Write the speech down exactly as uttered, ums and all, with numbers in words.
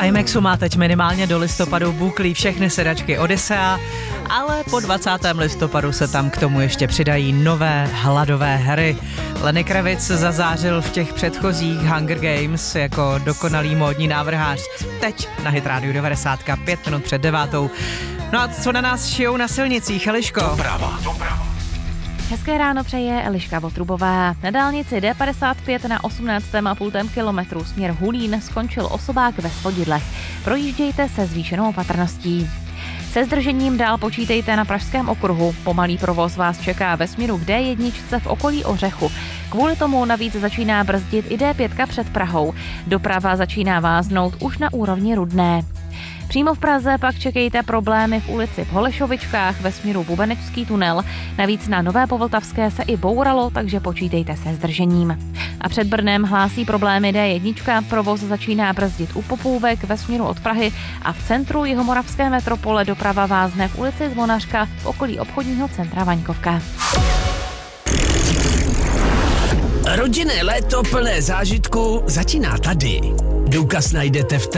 IMAXu má teď minimálně do listopadu buklí všechny sedačky Odyssea, ale po dvacátém listopadu se tam k tomu ještě přidají nové hladové hry. Lenny Kravitz zazářil v těch předchozích Hunger Games jako dokonalý módní návrhář. Teď na Hit Radio devadesát, pět minut před devátou. No a co na nás šijou na silnicích, Eliško? Doprava, doprava. Hezké ráno přeje Eliška Votrubová. Na dálnici D padesát pět na osmnáctém a půl kilometru směr Hulín skončil osobák ve Svodidlech. Projíždějte se zvýšenou opatrností. Se zdržením dál počítejte na Pražském okruhu. Pomalý provoz vás čeká ve směru k D jedna v okolí Ořechu. Kvůli tomu navíc začíná brzdit i D pět před Prahou. Doprava začíná váznout už na úrovni Rudné. Přímo v Praze pak čekejte problémy v ulici v Holešovičkách ve směru Bubenečský tunel. Navíc na Nové Povltavské se i bouralo, takže počítejte se zdržením. A před Brnem hlásí problémy D jedna, provoz začíná brzdit u Popůvek ve směru od Prahy a v centru jihomoravské metropole doprava vázne v ulici Zvonařka v okolí obchodního centra Vaňkovka. Rodinné léto plné zážitku začíná tady. Důkaz najdete v